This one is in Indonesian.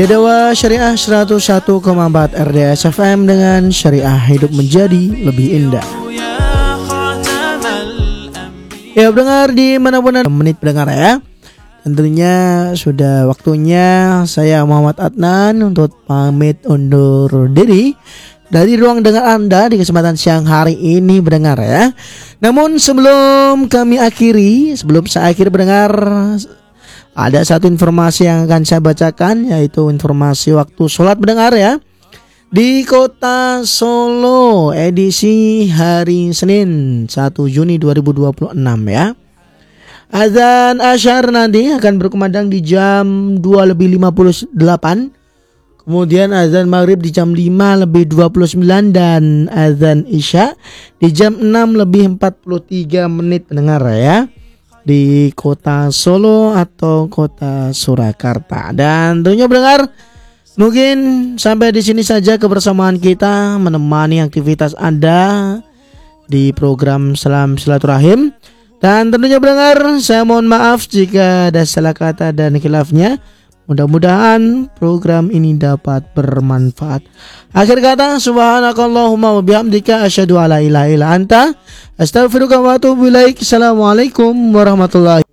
Dewa Syariah 101,4 RDS FM dengan syariah hidup menjadi lebih indah. Ya pendengar dimanapun Anda menit pendengar ya. Tentunya sudah waktunya saya Muhammad Adnan untuk pamit undur diri dari ruang dengar Anda di kesempatan siang hari ini pendengar ya. Namun sebelum saya akhiri pendengar, ada satu informasi yang akan saya bacakan, yaitu informasi waktu sholat pendengar ya. Di kota Solo edisi hari Senin 1 Juni 2026 ya. Azan asyar nanti akan berkumandang di jam 2:58. Kemudian azan maghrib di jam 5:29 dan azan isya di jam 6:43 pendengar ya. Di kota Solo atau kota Surakarta. Dan tentunya pendengar, mungkin sampai di sini saja kebersamaan kita menemani aktivitas Anda di program Salam Silaturahim. Dan tentunya pendengar, saya mohon maaf jika ada salah kata dan khilafnya. Mudah-mudahan program ini dapat bermanfaat. Akhir kata, subhanakallahumma wa bihamdika asyhadu alla ilaha illa anta astaghfiruka wa atubu ilaik. Assalamualaikum warahmatullahi